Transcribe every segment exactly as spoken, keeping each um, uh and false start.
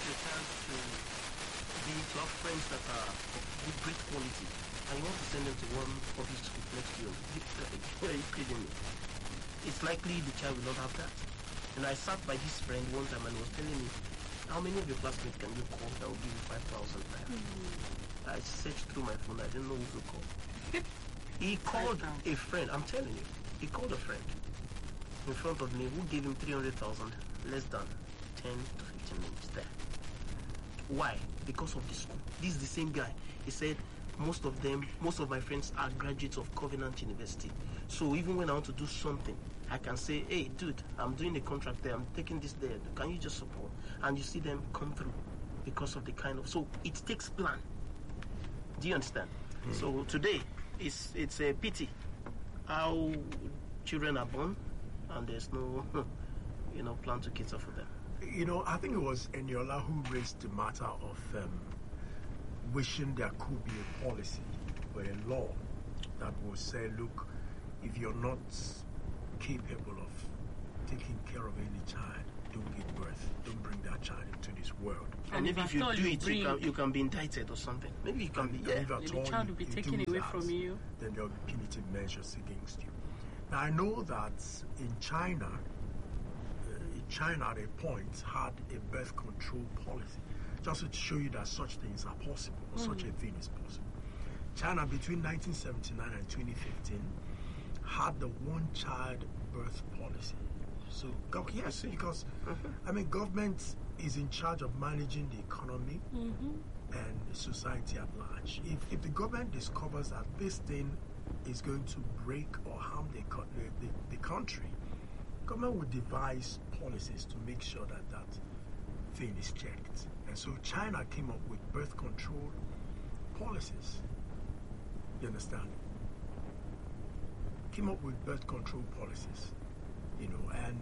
your chance to be to have friends that are of good, great quality, and you want to send them to one public school next to you, are you kidding me? It's likely the child will not have that. And I sat by this friend one time and he was telling me, how many of your classmates can you call that will give you five thousand naira? Mm-hmm. I searched through my phone, I didn't know who to call. He called a friend, I'm telling you, he called a friend in front of me who gave him three hundred thousand, less than ten to fifteen minutes there. Why? Because of the school. This is the same guy. He said, most of them, most of my friends are graduates of Covenant University. So even when I want to do something, I can say, hey, dude, I'm doing a contract there, I'm taking this there, can you just support? And you see them come through because of the kind of, so it takes plan. Do you understand? Mm. So today, it's, it's a pity how children are born and there's no, you know, plan to cater for them. You know, I think it was Eniola who raised the matter of um, wishing there could be a policy or a law that would say, look, if you're not capable of taking care of any child, don't give birth, don't bring that child into this world. And, and if, if you do it, you can, you can be indicted or something. Maybe you can be, yeah. If at the all child will be taken away that, from you. Then there will be punitive measures against you. Now, I know that in China, China at a point had a birth control policy, just to show you that such things are possible, or mm. such a thing is possible. China, between nineteen seventy-nine and twenty fifteen, had the one-child birth policy. So, yes, because, I mean, government is in charge of managing the economy mm-hmm. and the society at large. If, if the government discovers that this thing is going to break or harm the, the, the country, government would devise policies to make sure that that thing is checked. And so China came up with birth control policies. You understand? Came up with birth control policies, you know, and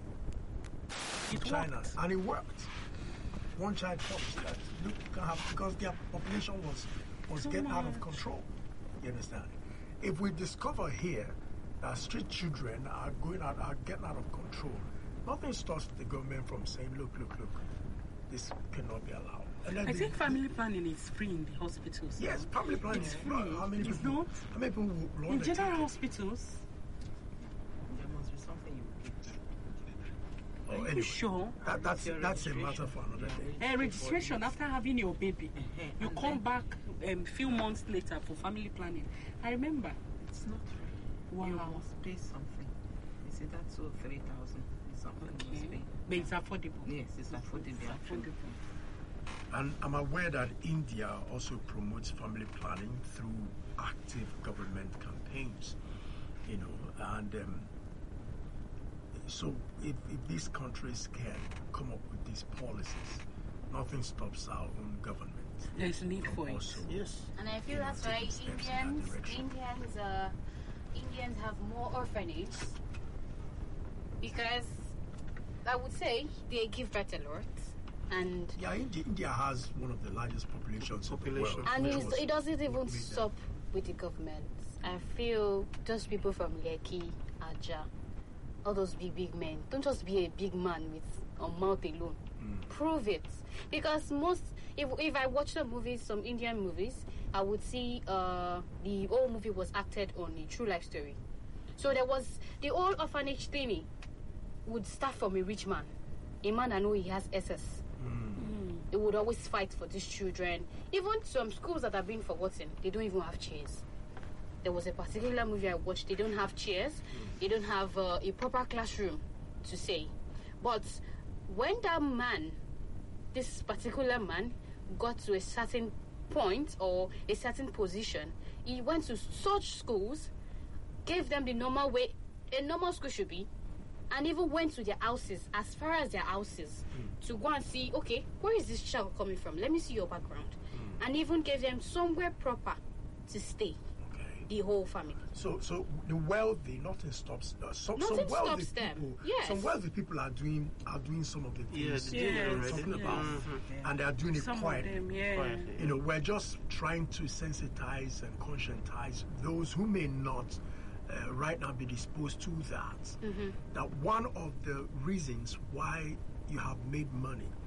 it China, worked. and it worked. One child policy that look can have because their population was was so getting much. out of control. You understand? If we discover here that street children are going out, are getting out of control, nothing stops the government from saying, look, look, look, this cannot be allowed. And I they, think family planning is free in the hospitals. Yes, family planning it's is free. How many it's people? not. How many people will in general hospitals? There must be something you will get. Oh, Are anyway, you sure? That, that's that's a matter for another day. Uh, registration after having your baby, Uh-huh. you And come then- back a um, few months later for family planning. I remember. It's not free. Wow. You must pay something. Is it that so three thousand something you must pay? But it's affordable. Yes, it's affordable. It's affordable. And I'm aware that India also promotes family planning through active government campaigns, you know, and um, so if, if these countries can come up with these policies, nothing stops our own government. There's need for it. Also, Yes. And I feel you know, that's why taking steps in that Indians, direction. Indians, uh, Indians have more orphanages because I would say they give birth a lot, and Yeah, India, India has one of the largest populations of the Population. world. and which it's, was it doesn't what even made them- stop with the government. I feel those people from Lekki, Aja, all those big big men, don't just be a big man with a mouth alone. Mm. Prove it, because most if if I watch some movies, some Indian movies, I would see uh, the whole movie was acted on a true life story. So there was the whole orphanage thingy would start from a rich man, a man I know he has S S. Mm. They would always fight for these children. Even some schools that are being forgotten, they don't even have chairs. There was a particular movie I watched, they don't have chairs, they don't have uh, a proper classroom to say. But when that man, this particular man, got to a certain point or a certain position, he went to such schools, gave them the normal way a normal school should be, and even went to their houses, as far as their houses, mm. to go and see, okay, where is this child coming from? Let me see your background. Mm. And even gave them somewhere proper to stay, Okay. the whole family. So, so the wealthy, nothing stops. Uh, some, Nothing some wealthy stops them. people, Yes. some wealthy people are doing are doing some of the Yeah, things they did Yeah, it we're already. talking yeah. about, Mhm. and they are doing it Some of quietly. them, yeah. Quietly. You know, we're just trying to sensitize and conscientize those who may not uh, right now be disposed to that. Mm-hmm. That one of the reasons why you have made money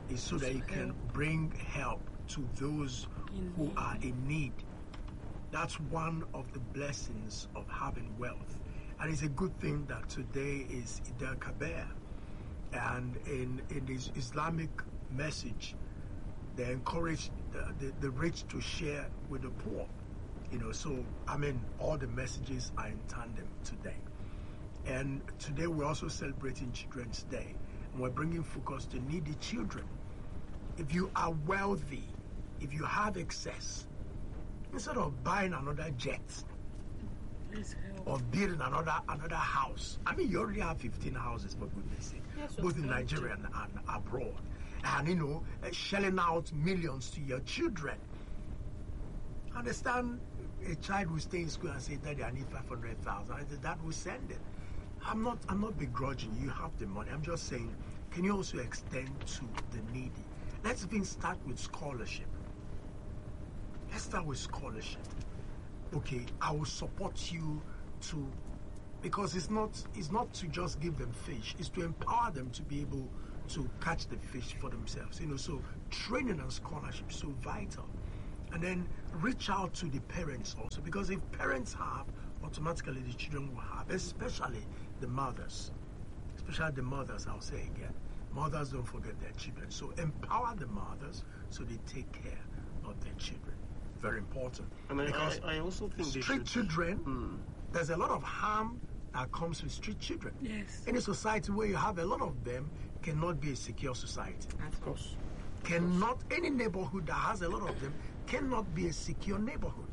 is so that you can bring help to those In who need. are in need. That's one of the blessings of having wealth. And it's a good thing that today is Eid al-Kabir. And in, in this Islamic message, they encourage the, the, the rich to share with the poor. You know, so, I mean, all the messages are in tandem today. And today we're also celebrating Children's Day. And we're bringing focus to needy children. If you are wealthy, if you have excess, instead of buying another jet Please help. or building another another house, I mean, you already have fifteen houses, for goodness sake, Yes, both in of course. Nigeria and, and abroad. And, you know, uh, shelling out millions to your children. Understand, a child will stay in school and say, Daddy, I need five hundred thousand. I said, Dad will send it. I'm not, I'm not begrudging you. You have the money. I'm just saying, can you also extend to the needy? Let's even start with scholarship. Let's start with scholarship. Okay, I will support you to, because it's not, it's not to just give them fish. It's to empower them to be able to catch the fish for themselves. You know, so training and scholarship is so vital. And then reach out to the parents also, because if parents have, automatically the children will have, especially the mothers. Especially the mothers, I'll say again. Mothers don't forget their children. So empower the mothers so they take care of their children. Very important. And I, Because I, I also think they street should. children, Mm. there's a lot of harm that comes with street children. Yes. In a society where you have a lot of them, cannot be a secure society. Of course. Cannot, any neighborhood that has a lot of them cannot be a secure neighborhood.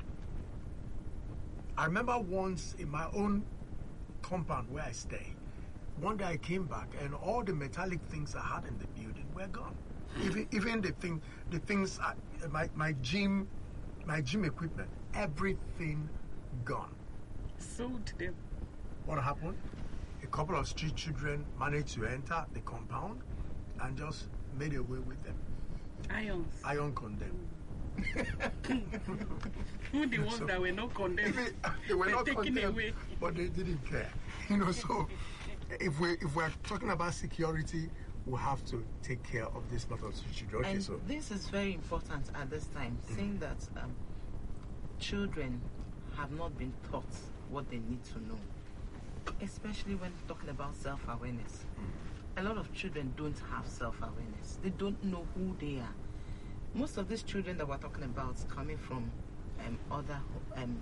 I remember once in my own compound where I stay, one day I came back and all the metallic things I had in the building were gone. Even even the thing, the things, I, my my gym, my gym equipment, everything gone. Sold them. What happened? A couple of street children managed to enter the compound and just made away with them. Ions. Iron condemned. Who the ones So- that were not condemned? Even- they were They're not taken condemned, away. but they didn't care. You know, so if we if we're talking about security, we have to take care of this lot of children. Okay, And so this is very important at this time, seeing that um, children have not been taught what they need to know, especially when talking about self-awareness. A lot of children don't have self-awareness. They don't know who they are. Most of these children that we're talking about coming from um, other um,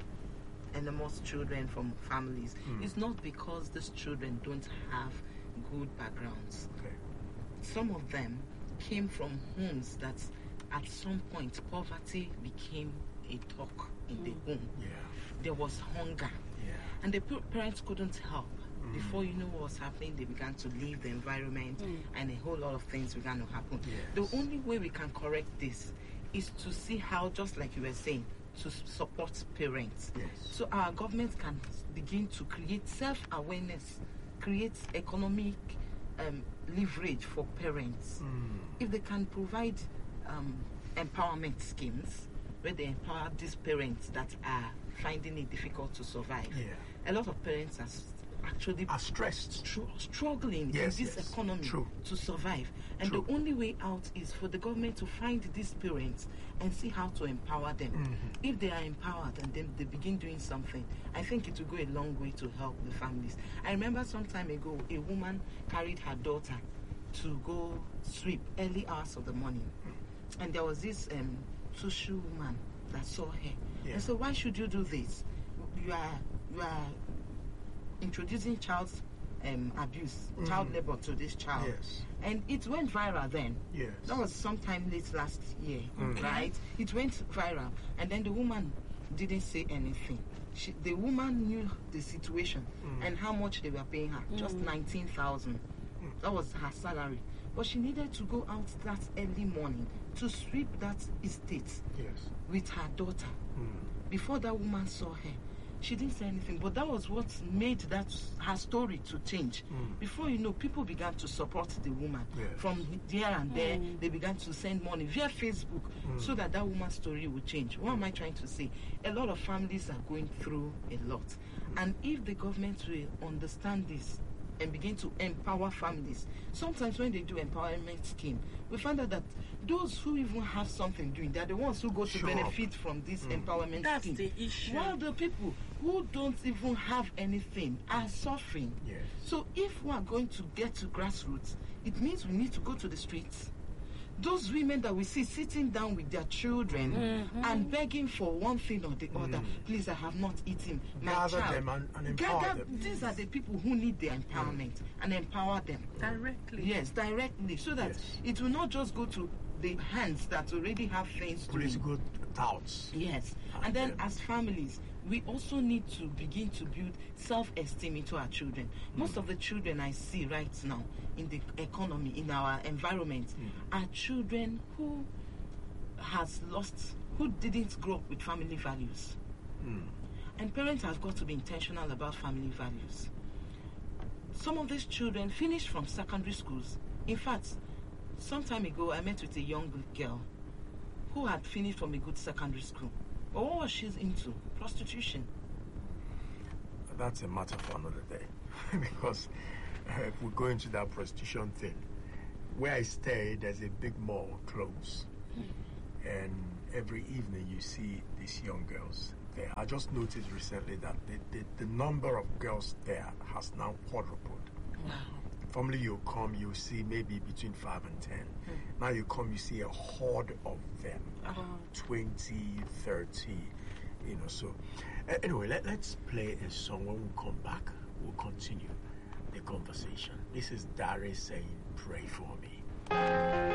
animals, children from families, it's not because these children don't have good backgrounds. okay. Some of them came from homes that at some point poverty became a talk in the home. Yeah, There was hunger, yeah. and the pa- parents couldn't help. Before you know what was happening, they began to leave the environment, and a whole lot of things began to happen. Yes. The only way we can correct this is to see how, just like you were saying, to s- support parents. Yes. So our government can begin to create self-awareness, create economic um, leverage for parents. If they can provide um, empowerment schemes where they empower these parents that are finding it difficult to survive. Yeah. A lot of parents are s- actually Are stressed. str- struggling Yes, in this yes. economy True. to survive. And True. the only way out is for the government to find these parents and see how to empower them. Mm-hmm. If they are empowered and then they begin doing something, I think it will go a long way to help the families. I remember some time ago, a woman carried her daughter to go sweep early hours of the morning. And there was this um, Tushu woman that saw her. Yeah. And so, why should you do this? You are, you are introducing child um, abuse, child labor to this child. Yes. And it went viral then. Yes. That was sometime late last year, right? It went viral. And then the woman didn't say anything. She, the woman knew the situation and how much they were paying her. Just nineteen thousand. That was her salary. But she needed to go out that early morning to sweep that estate Yes. with her daughter. Before that woman saw her, she didn't say anything. But that was what made that her story to change. Before you know, people began to support the woman. Yes. From here and there, they began to send money via Facebook so that that woman's story would change. What am I trying to say? A lot of families are going through a lot. And if the government will understand this and begin to empower families. Sometimes when they do empowerment scheme, we find out that those who even have something doing, they're the ones who go to Sure. benefit from this Mm. empowerment That's scheme. the issue. While the people who don't even have anything are suffering. Yes. So if we are going to get to grassroots, it means we need to go to the streets. Those women that we see sitting down with their children Mm-hmm. and begging for one thing or the other, please, I have not eaten. My Gather child. them and- and empower Gather- them. These are the people who need the empowerment and empower them. Directly. Yes, directly, so that Yes. it will not just go to the hands that already have things to do. Political thoughts. Yes, And and then then- as families, we also need to begin to build self-esteem into our children. Most of the children I see right now in the economy, in our environment, are children who has lost, who didn't grow up with family values. Mm. And parents have got to be intentional about family values. Some of these children finished from secondary schools. In fact, some time ago, I met with a young girl who had finished from a good secondary school. But what was she into? Prostitution. That's a matter for another day. Because uh, if we go into that prostitution thing, where I stay, there's a big mall close. And every evening you see these young girls there. I just noticed recently that the, the, the number of girls there has now quadrupled. Wow. Formerly you come, you see maybe between five and ten. Now you come, you see a horde of them, Uh-huh. twenty, thirty, you know. So uh, anyway, let, let's play a song. When we come back, we'll continue the conversation. This is Dari saying, "Pray for me."